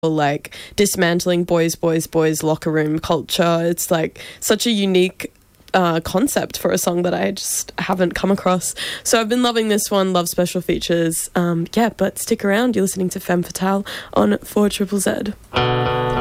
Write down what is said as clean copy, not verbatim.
like dismantling boys locker room culture. It's like such a unique concept for a song that I just haven't come across. So I've been loving this one, love special features. But stick around, you're listening to Femme Fatale on 4ZZZ.